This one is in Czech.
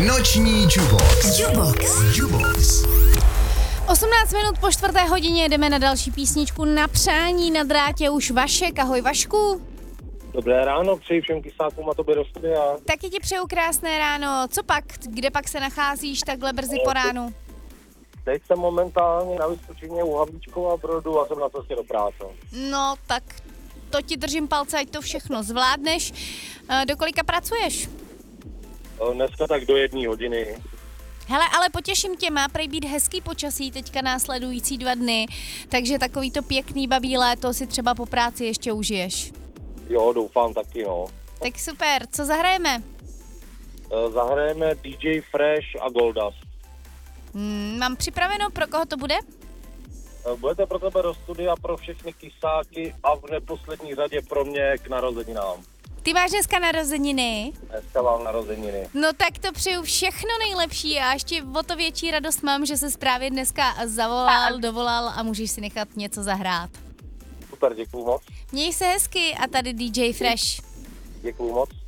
Noční Jubox. 18 minut po 4:00 jdeme na další písničku na přání. Na drátě už Vašek. Ahoj Vašku. Dobré ráno, přeji všem kysákům a tobě do studia. Taky ti přeju krásné ráno. Co pak? Kde pak se nacházíš takhle brzy po ránu? Teď jsem momentálně na Vysočině u Havlíčkova Brodu a jsem na cestě do práce. No tak to ti držím palce, ať to všechno zvládneš. Do kolika pracuješ? Dneska tak do 1:00. Hele, ale potěším tě, má prej být hezký počasí teďka následující 2 dny, takže takový to pěkný babí léto si třeba po práci ještě užiješ. Jo, doufám taky, no. Tak super, co zahrajeme? Zahrajeme DJ Fresh a Goldust. Mám připraveno, pro koho to bude? Budete pro tebe do studia pro všechny kysáky a v neposlední řadě pro mě k narozeninám. Ty máš dneska narozeniny? Dneska mám narozeniny. No tak to přeju všechno nejlepší a ještě o to větší radost mám, že se právě dneska dovolal a můžeš si nechat něco zahrát. Super, děkuju moc. Měj se hezky a tady DJ Fresh. Děkuju moc.